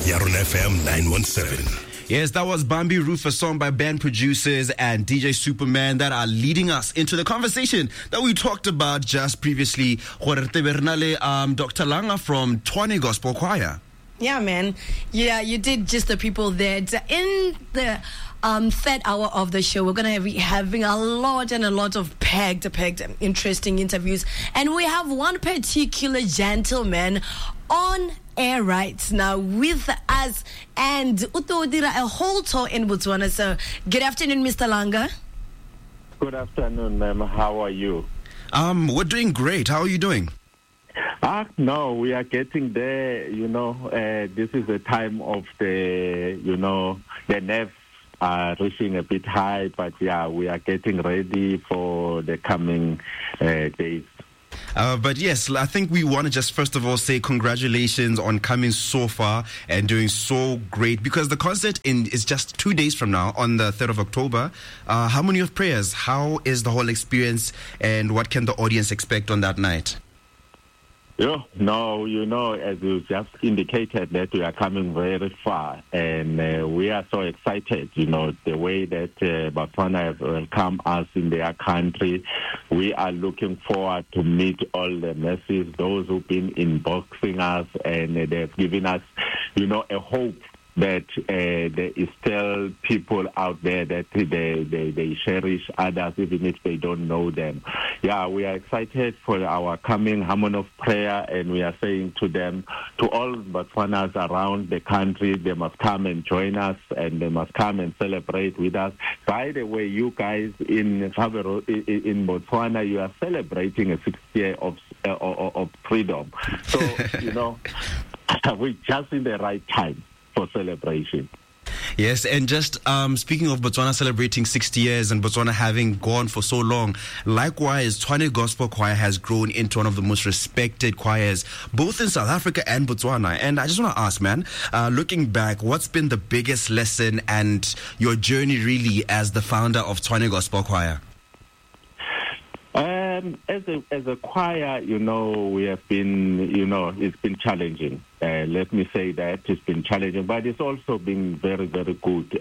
Yarun FM 917. Yes, that was Bambi Roof, a song by band producers and DJ Superman that are leading us into the conversation that we talked about just previously. Dr. Langa from Tshwane Gospel Choir. Yeah, man. Yeah, you did just the people there. In the third hour of the show, we're going to be having a lot of packed, interesting interviews. And we have one particular gentleman on air right now with us, and Utodira a whole tour in Botswana. So, good afternoon, Mr. Langa. Good afternoon, ma'am. How are you? We're doing great. How are you doing? No, we are getting there. This is the time of the nerves are reaching a bit high, but yeah, we are getting ready for the coming days. But yes, I think we want to just first of all say congratulations on coming so far and doing so great, because the concert is just 2 days from now on the 3rd of October. Harmony of Prayers, how is the whole experience and what can the audience expect on that night? As you just indicated, that we are coming very far, and we are so excited, the way that Botswana have welcomed us in their country. We are looking forward to meet all the masses, those who've been inboxing us, and they've given us, a hope that there is still people out there that they cherish others even if they don't know them. Yeah, we are excited for our coming Harmony of Prayer, and we are saying to them, to all Botswanas around the country, they must come and join us, and they must come and celebrate with us. By the way, you guys in Botswana, you are celebrating a 6th year of freedom. So, we're just in the right time for celebration. Yes, and just speaking of Botswana celebrating 60 years and Botswana having gone for so long, likewise, Tshwane Gospel Choir has grown into one of the most respected choirs, both in South Africa and Botswana. And I just want to ask, man, looking back, what's been the biggest lesson and your journey really as the founder of Tshwane Gospel Choir? As a choir, we have been, it's been challenging. Let me say that it's been challenging, but it's also been very, very good.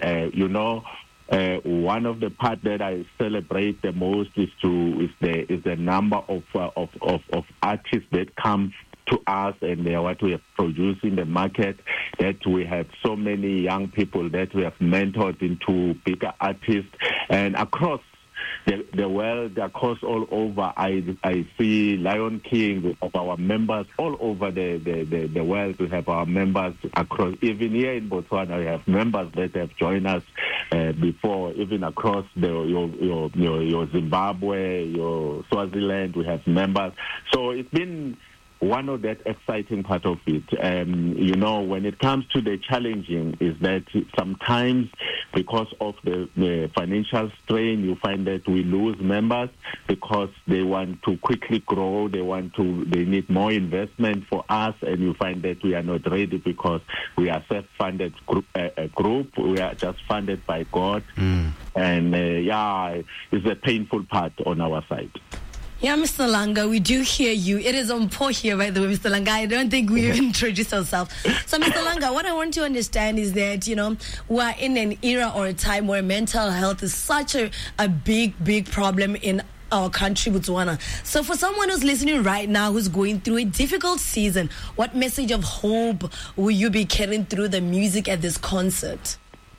One of the parts that I celebrate the most is the number of artists that come to us, and what we have produced in the market, that we have so many young people that we have mentored into bigger artists, and across the world, across all over, I see Lion King of our members all over the world. We have our members across, even here in Botswana, we have members that have joined us before, even across your Zimbabwe, your Swaziland, we have members. So it's been one of that exciting part of it. When it comes to the challenging, is that sometimes because of the financial strain, you find that we lose members because they want to quickly grow, they need more investment for us, and you find that we are not ready because we are self-funded group. We are just funded by God. And it's a painful part on our side. Yeah, Mr. Langa, we do hear you. It is on point here, by the way, Mr. Langa. I don't think we introduced ourselves. So, Mr. Langa, what I want to understand is that, we're in an era or a time where mental health is such a big problem in our country, Botswana. So for someone who's listening right now, who's going through a difficult season, what message of hope will you be carrying through the music at this concert?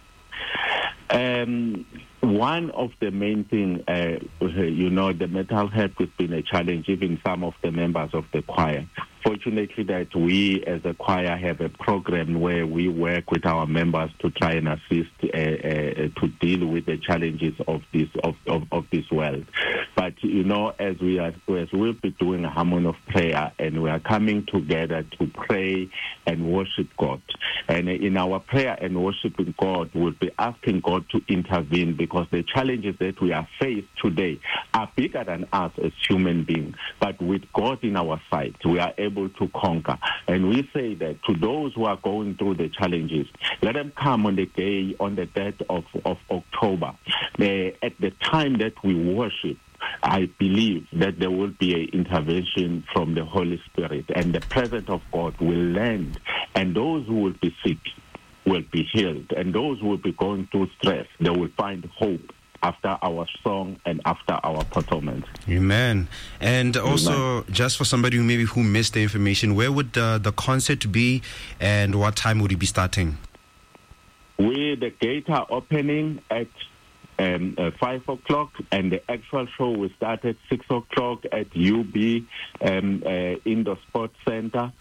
One of the main things, the mental health has been a challenge, even some of the members of the choir. Fortunately, that we as a choir have a program where we work with our members to try and assist to deal with the challenges of this world. But as we'll be doing a Harmony of Prayer, and we are coming together to pray and worship God. And in our prayer and worshiping God, we'll be asking God to intervene, because the challenges that we are faced today are bigger than us as human beings. But with God in our side, we are able to conquer. And we say that to those who are going through the challenges, let them come on the 3rd of October. At the time that we worship, I believe that there will be an intervention from the Holy Spirit, and the presence of God will land, and those who will be sick, will be healed. And those who will be going through stress, they will find hope after our song and after our performance. Amen. And also, just for somebody who missed the information, where would the concert be and what time would it be starting? The gate are opening at 5 o'clock, and the actual show will start at 6 o'clock at UB Indoor Sports Center.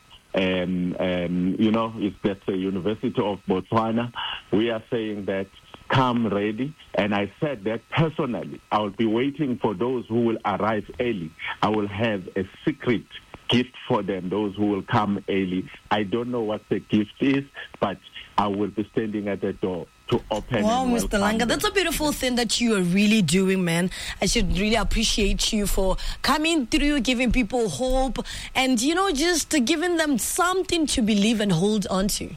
That's the University of Botswana. We are saying that come ready, and I said that personally I will be waiting for those who will arrive early. I will have a secret gift for them, those who will come early. I don't know what the gift is, but I will be standing at the door to open. Wow, Mr. Langa, that's a beautiful thing that you are really doing, man. I should really appreciate you for coming through, giving people hope, and just giving them something to believe and hold on to.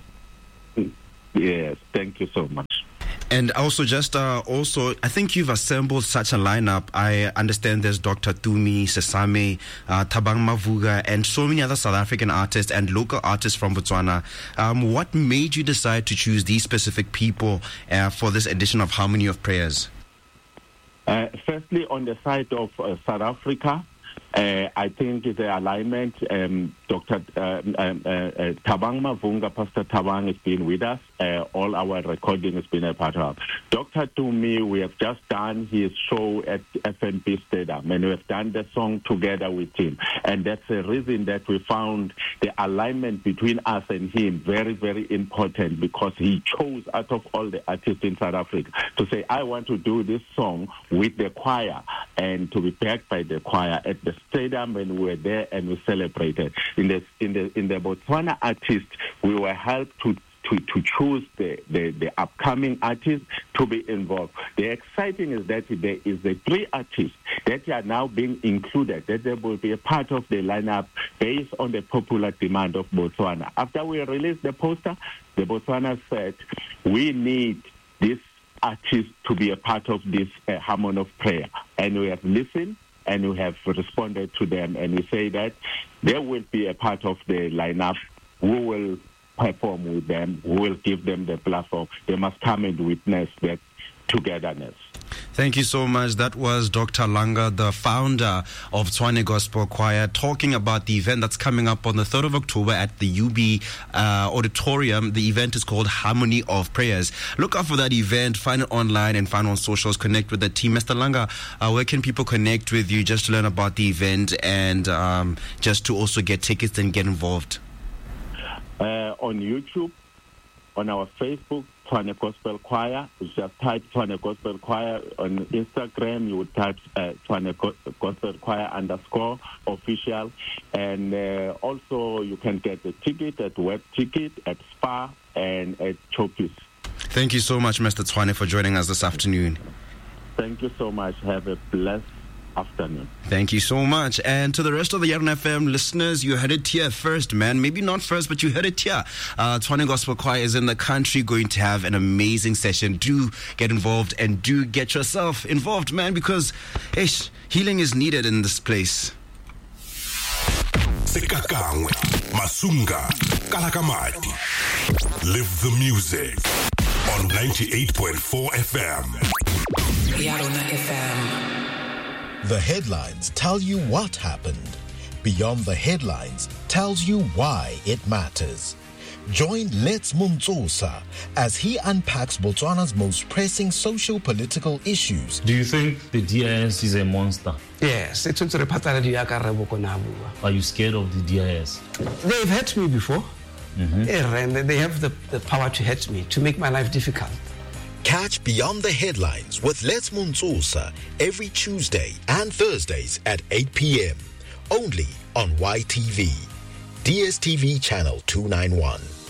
Yes, thank you so much. And also, I think you've assembled such a lineup. I understand there's Dr. Tumi, Sesame, Thabang Mavuga, and so many other South African artists and local artists from Botswana. What made you decide to choose these specific people for this edition of Harmony of Prayers? Firstly, on the side of South Africa, I think the alignment, Dr. Thabang Mavunga, Pastor Thabang has been with us. All our recording has been a part of. Dr. Tumi, we have just done his show at FNB Stadium, and we have done the song together with him. And that's the reason that we found the alignment between us and him very, very important, because he chose out of all the artists in South Africa to say, I want to do this song with the choir and to be backed by the choir at the stadium, when we were there and we celebrated. In the Botswana artists, we were helped to choose the upcoming artists to be involved. The exciting is that there is the 3 artists that are now being included, that they will be a part of the lineup based on the popular demand of Botswana. After we released the poster, the Botswana said, we need this artist to be a part of this Harmony of Prayer. And we have listened and we have responded to them, and we say that they will be a part of the lineup. We will perform with them. We will give them the platform. They must come and witness that togetherness. Thank you so much. That was Dr. Langa, the founder of Tshwane Gospel Choir, talking about the event that's coming up on the 3rd of October at the UB Auditorium. The event is called Harmony of Prayers. Look out for that event. Find it online and find it on socials. Connect with the team. Mr. Langa, where can people connect with you just to learn about the event and just to also get tickets and get involved? On YouTube, on our Facebook, Tshwane Gospel Choir. You just type Tshwane Gospel Choir. On Instagram, you would type Tshwane Gospel Choir _official. And also, you can get the ticket at Web Ticket, at Spar, and at Choppies. Thank you so much, Mr. Tshwane, for joining us this afternoon. Thank you so much. Have a blessed afternoon. Thank you so much. And to the rest of the Yarn FM listeners, you heard it here first, man. Maybe not first, but you heard it here. Tshwane Gospel Choir is in the country, going to have an amazing session. Do get involved and do get yourself involved, man, because healing is needed in this place. Sekakangwe, Masunga, Kalakamati. Live the music on 98.4 FM. Yarona FM. The headlines tell you what happened. Beyond the headlines tells you why it matters. Join Let's Muntsosa as he unpacks Botswana's most pressing social-political issues. Do you think the DIS is a monster? Yes, it's Are you scared of the DIS? They've hurt me before. Yeah, and they have the power to hurt me, to make my life difficult. Catch Beyond the Headlines with Let's Muntsosa every Tuesday and Thursdays at 8 p.m. Only on YTV. DSTV Channel 291.